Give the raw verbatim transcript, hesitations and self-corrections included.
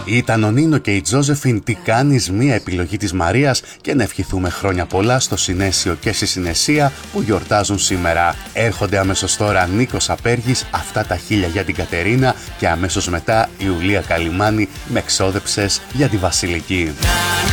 Ήταν ο Νίνο και η Τζόζεφιν «Τι κάνεις», μία επιλογή της Μαρίας, και να ευχηθούμε χρόνια πολλά στο Συνέσιο και στη Συνεσία που γιορτάζουν σήμερα. Έρχονται αμέσως τώρα Νίκος Απέργης, «Αυτά τα χίλια» για την Κατερίνα, και αμέσως μετά η Ιουλία Καλιμάνη με «Ξόδεψες» για τη Βασιλική.